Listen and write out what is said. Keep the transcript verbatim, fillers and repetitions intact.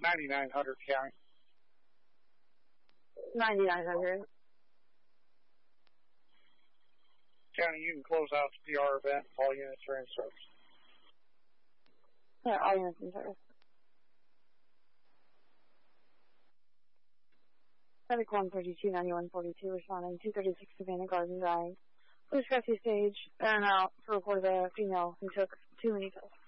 ninety-nine hundred county. ninety-nine hundred. County, you can close out the P R event. All units are in service. Yeah, all units in service. Traffic one thirty-two, ninety-one forty-two, responding two thirty-six Savannah Garden Drive. Police rescue stage, and out to report a female who took too many pills.